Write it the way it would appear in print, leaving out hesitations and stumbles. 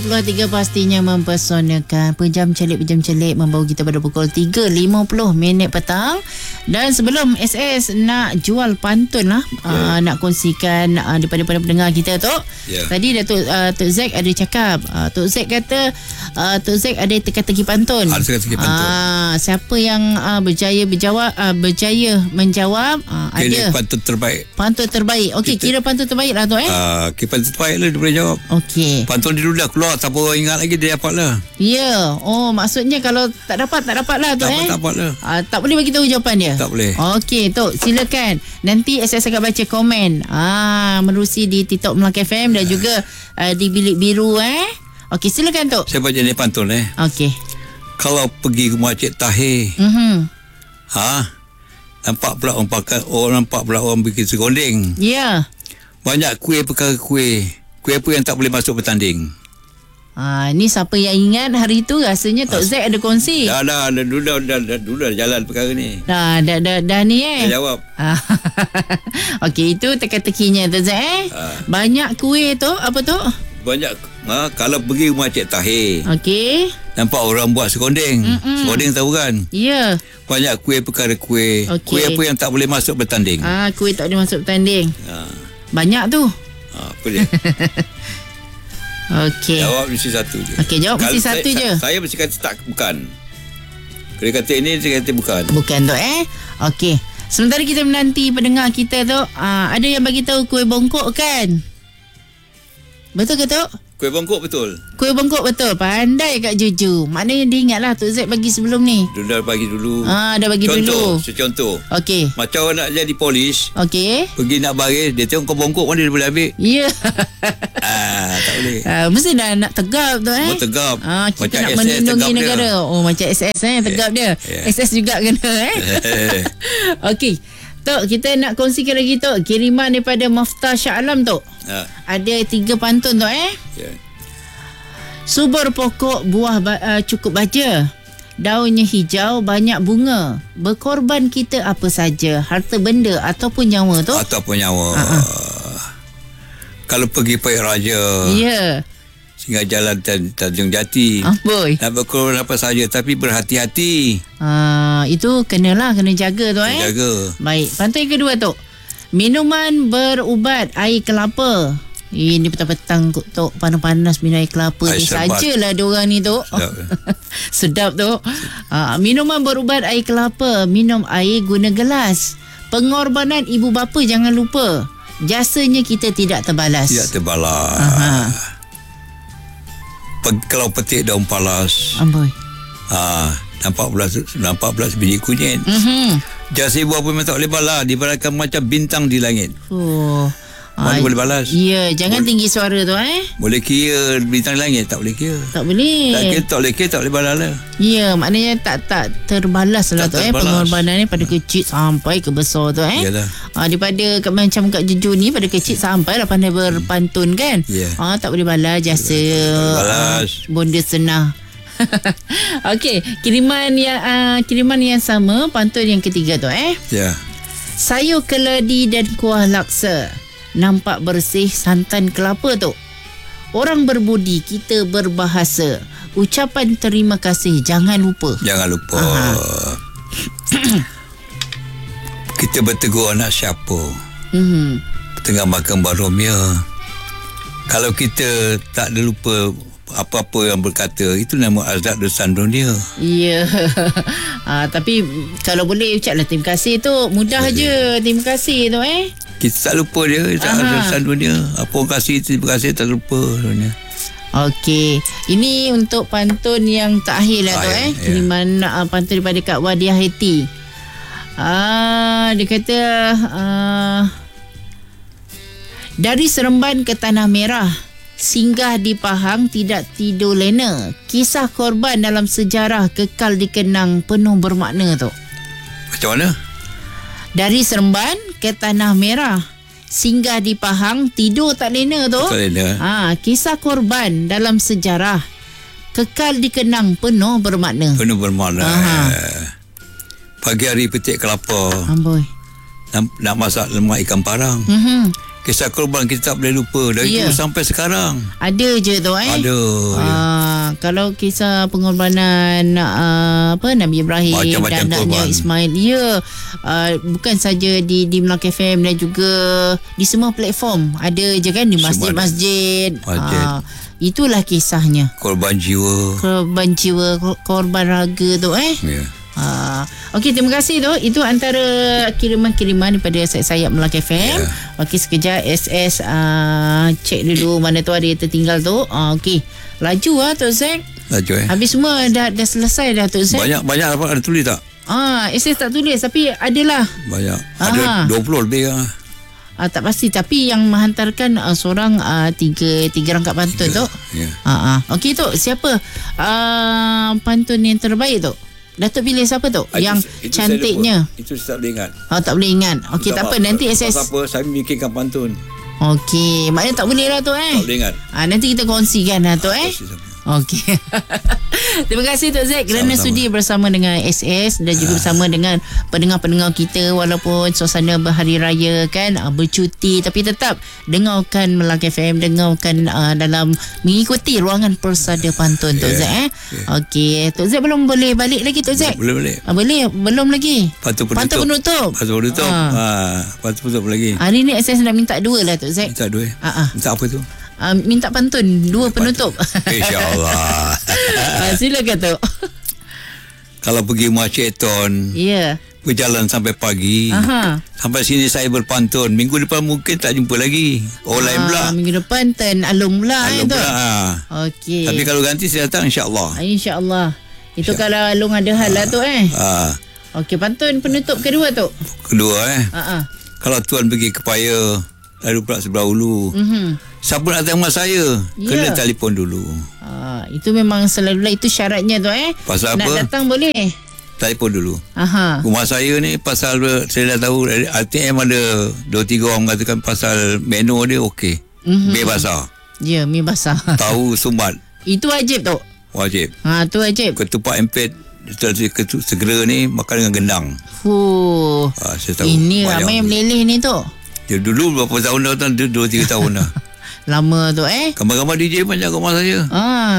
23 pastinya mempesonakan. Pejam celik membawa kita pada pukul 3.50 petang. Dan sebelum SS nak jual pantun lah, nak kongsikan daripada pendengar kita tu. Tadi Datuk Zack ada cakap, Tok Zack kata Tok Zack ada teka-teki pantun. Ada teka-teki pantun. Siapa yang berjaya menjawab ada pantun terbaik. Okey, kira pantun terbaik lah tu pantun terbaik lah dia boleh jawab. Okey. Pantun dia dulu dah keluar, siapa orang ingat lagi dia dapat lah. Ya. Oh, maksudnya kalau tak dapat lah tu Tak dapat lah. Tak boleh bagi tahu jawapan dia. Tak boleh. Okey, Tok, silakan. Nanti saya akan baca komen menerusi di TikTok Melaka FM dan juga di Bilik Biru. Okey, silakan Tok. Saya baca ni pantun Okey. Kalau pergi ke rumah Cik Tahir, nampak pula orang bikin segondeng. Ya. Banyak kuih perkara kuih. Kuih apa yang tak boleh masuk bertanding? Ni siapa yang ingat hari tu rasanya Tok Zack ada kongsi. Dah jalan perkara ni. Dah ni Dah jawab. Okey, itu teka-tekinya Tok Zack Banyak kuih tu, apa tu? Banyak. Kalau pergi rumah Cik Tahir, okey, nampak orang buat segondeng. Segondeng tahu kan? Ya. Banyak kuih perkara kuih. Okey. Kuih apa yang tak boleh masuk bertanding? Kuih tak boleh masuk bertanding. Banyak tu. Apa dia? Okey. Jawab mesti satu je. Okey, jawab mesti satu je. Saya mesti kata tak, bukan. Kalau dia kata ini, saya kata bukan. Bukan tu Okey. Sementara kita menanti pendengar kita tu, ada yang bagi tahu kuih bongkok kan? Betul ke tu? Kuih bongkok betul. Kuih bongkok betul. Pandai Kak Juju. Maknanya dia ingatlah Tok Zack bagi sebelum ni. Dia dah bagi dulu. Dah bagi dulu. Secontoh. Okey. Macam orang nak jadi polis. Okey. Pergi nak baris, dia tengok kau bongkok, mana dia boleh ambil? Ya. Tak boleh. Mesti nak tegap tu Mau tegap. Kita macam nak SS melindungi negara. Dia. Oh, macam SS tegap dia. SS juga kena Okey. Tok, kita nak kongsikan lagi Tok, kiriman daripada Maftah Shah Alam Tok. Ada 3 pantun Tok Subur pokok buah cukup baja, daunnya hijau banyak bunga, berkorban kita apa saja, harta benda ataupun nyawa Tok. Ataupun nyawa. Kalau pergi Pahit Raja, singgah jalan Tanjung Jati, nak berkorban apa saja, tapi berhati-hati. Itu kena jaga tu Jaga. Baik, pantun yang kedua Tok, minuman berubat air kelapa. Ini petang-petang Tok, panas-panas minum air kelapa ni sajalah diorang ni Tok. Sedap Tok. Minuman berubat air kelapa, minum air guna gelas. Pengorbanan ibu bapa jangan lupa, jasanya kita tidak terbalas. Kalau petik daun palas, nampak pula sebiji kunyit. Jasa ibu apa memang tak boleh balas, dibalaskan macam bintang di langit. Mana boleh balas? Ya, jangan tinggi suara tu Boleh kira bintang di langit, tak boleh kira. Tak boleh. Tak boleh balas lah. Ya, maknanya tak terbalas lah tu pengorbanan ni pada kecil sampai ke besar tu Yalah. Daripada macam Kak Juju ni, pada kecil sampai lah pandai berpantun kan. Tak boleh balas jasa bonda senang. Okey, kiriman yang sama, pantun yang ketiga tu sayur keladi dan kuah laksa, nampak bersih santan kelapa tu. Orang berbudi, kita berbahasa, ucapan terima kasih jangan lupa. Kita bertegur anak siapa tengah makan baromia. Kalau kita tak ada lupa apa-apa yang berkata, itu nama azab dosan dunia. Ya. Tapi kalau boleh ucaplah terima kasih tu, mudah je terima kasih tu Kita tak lupa dia, dosan dunia. Apa orang kasih, terima kasih, tak lupa dunia. Okey, ini untuk pantun yang terakhir lah tu kiriman pantun daripada Kak Wadiah Heti. Dia kata dari Seremban ke Tanah Merah, singgah di Pahang tidak tidur lena, kisah korban dalam sejarah kekal dikenang penuh bermakna tu. Macam mana? Dari Seremban ke Tanah Merah, singgah di Pahang tidur tak lena tu. Kisah korban dalam sejarah kekal dikenang penuh bermakna. Pagi hari petik kelapa, nak masak lemak ikan parang. Kisah korban kita tak boleh lupa. Dan itu sampai sekarang ada je tu Ada kalau kisah pengorbanan Nabi Ibrahim macam-macam dan anaknya Ismail, bukan saja di Melaka FM dan juga di semua platform ada je kan, di masjid-masjid. Itulah kisahnya, korban jiwa, korban raga tu Okey, terima kasih tu. Itu antara kiriman-kiriman daripada Sayap Melaka FM. Okey, sekejap SS cek dulu mana tu ada yang tertinggal tu. Okey, laju Tok Zack. Laju habis semua dah selesai dah Tok Zack. Banyak ada tulis tak? SS tak tulis tapi adalah banyak. Ada 20 lebih tak pasti, tapi yang menghantarkan seorang tiga rangkap pantun tu. Okey tu, siapa pantun yang terbaik tu? Datuk pilih siapa tu? Yang cantiknya. Itu saya tak boleh ingat. Tak boleh ingat. Okey, tak apa, nanti SS. Siapa saya mikirkan pantun. Okey, maknanya tak boleh lah tu Tak boleh ingat. Nanti kita kongsikan lah tu Okey. Terima kasih Tok Zack kerana sudi bersama dengan SS dan juga bersama dengan pendengar-pendengar kita, walaupun suasana berhari raya kan, bercuti, tapi tetap dengarkan Melaka FM, dengarkan dalam mengikuti ruangan Persada Pantun Tok Zack. Okey, Tok Zack belum boleh balik lagi Tok Zack? Boleh. Boleh, belum lagi. Pantun penutup. Pantun penutup lagi. Hari ni SS nak minta 2 lah Tok Zack. Minta 2. Minta apa tu? Minta pantun 2 penutup. InsyaAllah. Silakan tu. Kalau pergi Maceton, berjalan sampai pagi. Sampai sini saya berpantun. Minggu depan mungkin tak jumpa lagi. Lain pula. Minggu depan Alung pula. Okey. Tapi kalau ganti saya datang insyaAllah. InsyaAllah. Itu kalau Alung ada hal lah tu Okey, pantun penutup kedua tu. Kalau tuan pergi ke Paya, lalu pula sebelah Ulu, siapa nak tengok saya, kena telefon dulu. Itu memang selalulah, itu syaratnya tu Pasal nak apa? Datang boleh telefon dulu. Rumah saya ni pasal saya dah tahu ATM ada 2-3 orang mengatakan pasal menu dia okey. Mi basah. Mi basah. Tahu sumbat. Itu wajib tu. Wajib. Tu wajib. Ketupat empet segera ni makan dengan gendang. Saya tahu. Ini ramai yang meleleh ni tu. Dia dulu berapa tahun dah, 2-3 tahun dah. Lama tu Gambar-gambar DJ banyak kat rumah saya.